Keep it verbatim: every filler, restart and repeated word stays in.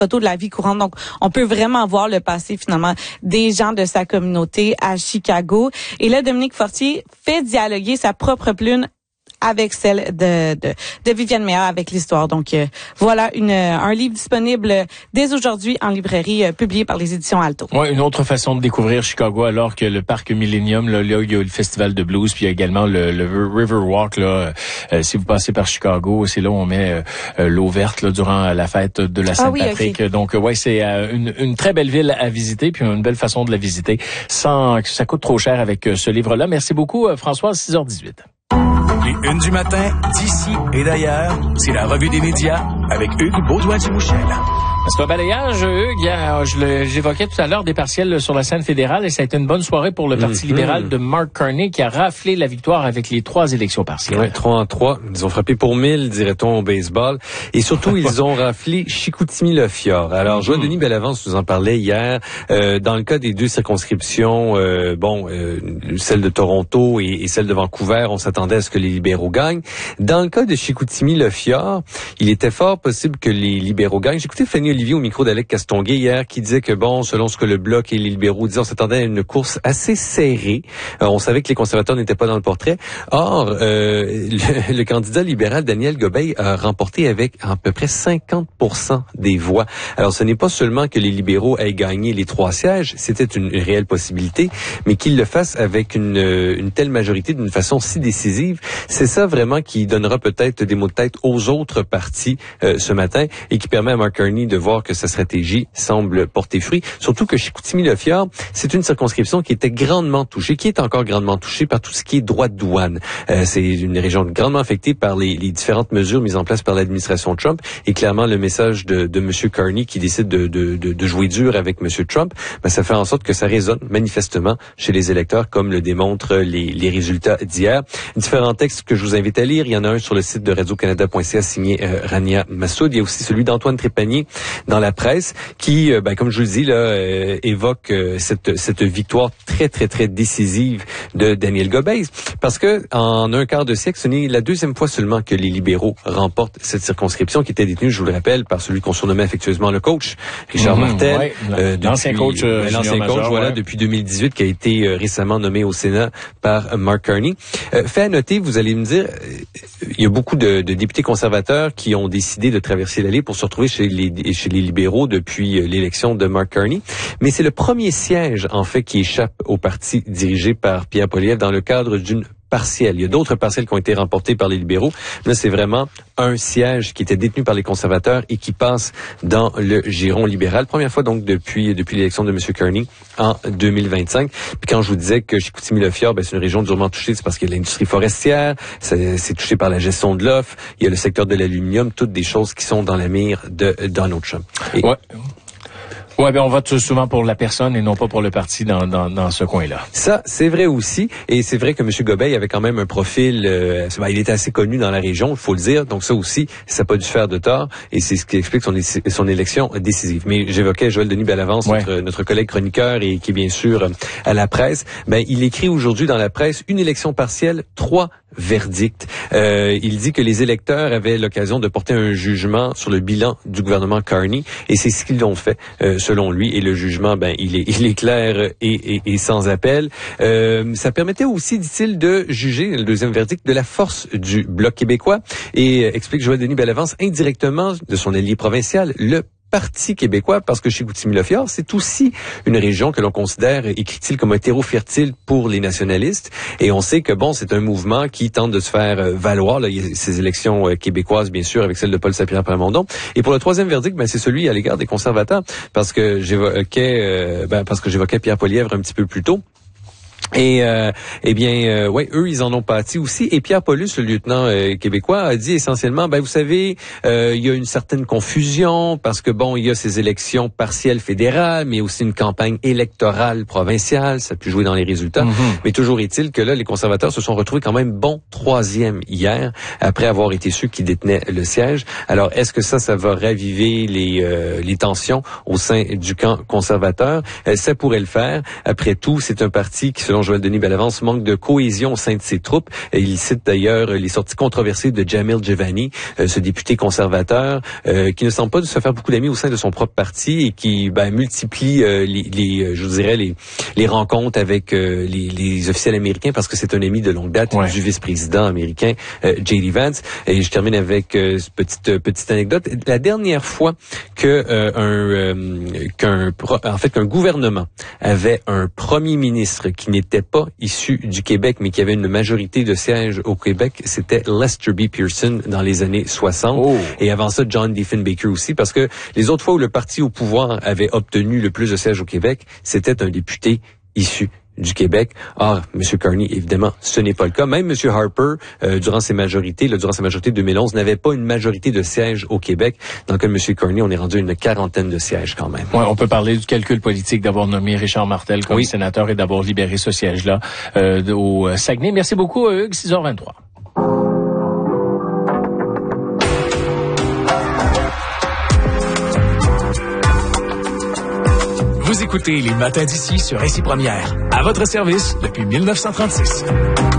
photos de la vie courante. Donc, on peut vraiment voir le passé, finalement, des gens de sa communauté à Chicago. Et là, Dominique Fortier fait dialoguer sa propre plume avec celle de, de, de Viviane Meillard avec l'histoire. Donc, euh, voilà une, un livre disponible dès aujourd'hui en librairie, euh, publié par les éditions Alto. Ouais, une autre façon de découvrir Chicago, alors que le parc Millennium, là, là il y a le festival de blues, puis il y a également le, le Riverwalk, là. Euh, si vous passez par Chicago, c'est là où on met euh, l'eau verte, là, durant la fête de la Saint-Patrick. Ah oui, okay. Donc, ouais, c'est euh, une, une très belle ville à visiter, puis une belle façon de la visiter, sans que ça coûte trop cher avec euh, ce livre-là. Merci beaucoup, euh, Françoise, six heures dix-huit. Les Une du matin, d'ici et d'ailleurs, c'est la revue des médias avec Hugues Beaudoin-Dumouchel. C'est un balayage, Hugues. Je le, j'évoquais tout à l'heure des partiels sur la scène fédérale et ça a été une bonne soirée pour le Parti mm-hmm. libéral de Mark Carney qui a raflé la victoire avec les trois élections partielles. Ouais, trois en trois. Ils ont frappé pour mille, dirait-on au baseball. Et surtout, ils ont raflé Chicoutimi-Le-Fjord. Alors, Joël Denis Bellavance nous en parlait hier. Euh, dans le cas des deux circonscriptions, euh, bon, euh, celle de Toronto et, et celle de Vancouver, on s'attendait à ce que les libéraux gagnent. Dans le cas de Chicoutimi-Le-Fjord, il était fort possible que les libéraux gagnent. J'écoutais Fanny Olivier au micro d'Alec Castonguay hier qui disait que bon, selon ce que le Bloc et les libéraux disaient, on s'attendait à une course assez serrée. Euh, on savait que les conservateurs n'étaient pas dans le portrait. Or, euh, le, le candidat libéral Daniel Gobeil a remporté avec à peu près cinquante pour cent des voix. Alors, ce n'est pas seulement que les libéraux aient gagné les trois sièges, c'était une, une réelle possibilité, mais qu'ils le fassent avec une, une telle majorité d'une façon si décisive, c'est ça vraiment qui donnera peut-être des mots de tête aux autres partis euh, ce matin et qui permet à Mark Carney de voir que sa stratégie semble porter fruit. Surtout que Chicoutimi-Le-Fjord, c'est une circonscription qui était grandement touchée, qui est encore grandement touchée par tout ce qui est droit de douane. Euh, c'est une région grandement affectée par les, les différentes mesures mises en place par l'administration Trump et clairement le message de, de M. Carney qui décide de, de, de, de jouer dur avec M. Trump, ben, ça fait en sorte que ça résonne manifestement chez les électeurs comme le démontrent les, les résultats d'hier. Différents textes que je vous invite à lire. Il y en a un sur le site de radio canada point c a signé euh, Rania Massoud. Il y a aussi celui d'Antoine Trépanier dans la presse qui, euh, ben, comme je vous le dis, là, euh, évoque euh, cette, cette victoire très, très, très décisive de Daniel Gobeil. Parce que en un quart de siècle, ce n'est la deuxième fois seulement que les libéraux remportent cette circonscription qui était détenue, je vous le rappelle, par celui qu'on surnommait affectueusement le coach, Richard mmh, Martel. Ouais, euh, l'ancien depuis, coach, euh, l'ancien coach, major, voilà, ouais. depuis deux mille dix-huit, qui a été euh, récemment nommé au Sénat par euh, Mark Carney. Euh, fait à noter, vous allez me dire, euh, il y a beaucoup de, de députés conservateurs qui ont décidé de traverser l'allée pour se retrouver chez les, chez les libéraux depuis euh, l'élection de Mark Carney. Mais c'est le premier siège, en fait, qui échappe au parti dirigé par Pierre Poilievre dans le cadre d'une partielle. Il y a d'autres partielles qui ont été remportées par les libéraux. Là, c'est vraiment un siège qui était détenu par les conservateurs et qui passe dans le giron libéral. Première fois donc depuis depuis l'élection de M. Carney en deux mille vingt-cinq. Puis quand je vous disais que Chicoutimi-Le-Fjord, ben, c'est une région durement touchée, c'est parce qu'il y a l'industrie forestière, c'est, c'est touché par la gestion de l'offre, il y a le secteur de l'aluminium, toutes des choses qui sont dans la mire de Donald Trump. Et ouais. Ouais, ben on vote souvent pour la personne et non pas pour le parti dans dans, dans ce coin-là. Ça, c'est vrai aussi, et c'est vrai que M. Gobeil avait quand même un profil, euh, ben, il était assez connu dans la région, il faut le dire, donc ça aussi, ça n'a pas dû faire de tort, et c'est ce qui explique son, son élection décisive. Mais j'évoquais Joël Denis Bellavance, ouais. notre, notre collègue chroniqueur et qui est bien sûr à la presse, ben il écrit aujourd'hui dans la presse une élection partielle, trois verdict. Euh, il dit que les électeurs avaient l'occasion de porter un jugement sur le bilan du gouvernement Carney et c'est ce qu'ils ont fait euh, selon lui. Et le jugement, ben, il est, il est clair et, et, et sans appel. Euh, ça permettait aussi, dit-il, de juger le deuxième verdict de la force du Bloc québécois et euh, explique Joël Denis Bellavance indirectement de son allié provincial, le Parti québécois, parce que Chicoutimi-Le-Fjord, c'est aussi une région que l'on considère, écrit-il, comme un terreau fertile pour les nationalistes. Et on sait que, bon, c'est un mouvement qui tente de se faire valoir. Là, il y a ces élections euh, québécoises, bien sûr, avec celle de Paul Saint-Pierre-Plamondon. Et pour le troisième verdict, ben, c'est celui à l'égard des conservateurs, parce que j'évoquais, euh, ben, parce que j'évoquais Pierre Poilievre un petit peu plus tôt. Et euh, eh bien, euh, ouais, eux, ils en ont pâti aussi. Et Pierre Paulus, le lieutenant euh, québécois, a dit essentiellement, ben vous savez, euh, il y a une certaine confusion parce que bon, il y a ces élections partielles fédérales, mais aussi une campagne électorale provinciale. Ça a pu jouer dans les résultats. Mm-hmm. Mais toujours est-il que là, les conservateurs se sont retrouvés quand même bon troisième hier, après avoir été ceux qui détenaient le siège. Alors, est-ce que ça, ça va raviver les euh, les tensions au sein du camp conservateur? Euh, ça pourrait le faire. Après tout, c'est un parti qui, selon selon Joël Denis Bellavance, manque de cohésion au sein de ses troupes. Et il cite d'ailleurs les sorties controversées de Jamil Jevani, euh, ce député conservateur, euh, qui ne semble pas de se faire beaucoup d'amis au sein de son propre parti et qui ben, multiplie euh, les, les, je dirais, les, les rencontres avec euh, les, les officiels américains parce que c'est un ami de longue date ouais. du vice-président américain euh, J D Vance. Et je termine avec euh, cette petite, petite anecdote. La dernière fois que euh, un euh, qu'un en fait qu'un gouvernement avait un premier ministre qui n'était pas issu du Québec mais qui avait une majorité de sièges au Québec, c'était Lester B. Pearson dans les années soixante. Oh. Et avant ça, John Diefenbaker aussi, parce que les autres fois où le parti au pouvoir avait obtenu le plus de sièges au Québec, c'était un député issu du Québec. Or, M. Carney, évidemment, ce n'est pas le cas. Même M. Harper, euh, durant ses majorités, là, durant sa majorité de deux mille onze, n'avait pas une majorité de sièges au Québec. Dans le cas de M. Carney, on est rendu à une quarantaine de sièges quand même. Ouais, on peut parler du calcul politique d'avoir nommé Richard Martel comme oui. sénateur et d'avoir libéré ce siège-là euh, au Saguenay. Merci beaucoup, Hugues, six heures vingt-trois. Vous écoutez Les Matins d'ici sur Ici Première. À votre service depuis mille neuf cent trente-six.